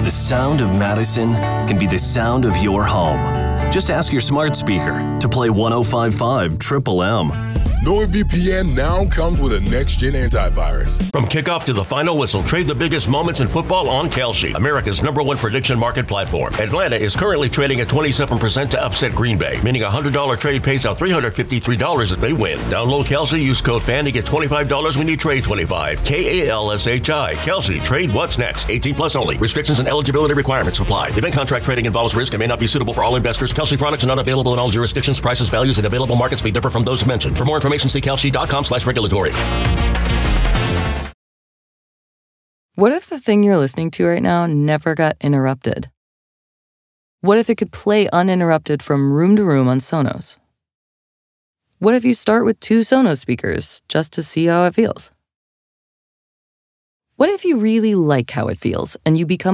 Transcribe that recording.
The sound of Madison can be the sound of your home. Just ask your smart speaker to play 105.5 Triple M. NordVPN now comes with a next-gen antivirus. From kickoff to the final whistle, trade the biggest moments in football on Kalshi, America's #1 prediction market platform. Atlanta is currently trading at 27% to upset Green Bay, meaning a $100 trade pays out $353 if they win. Download Kalshi, use code FAN to get $25 when you trade 25. KALSHI. Kalshi. Trade what's next. 18 plus only. Restrictions and eligibility requirements apply. Event contract trading involves risk and may not be suitable for all investors. Kalshi products are not available in all jurisdictions. Prices, values, and available markets may differ from those mentioned. For more information, see kalshi.com/regulatory. What if the thing you're listening to right now never got interrupted? What if it could play uninterrupted from room to room on Sonos? What if you start with 2 Sonos speakers just to see how it feels? What if you really like how it feels and you become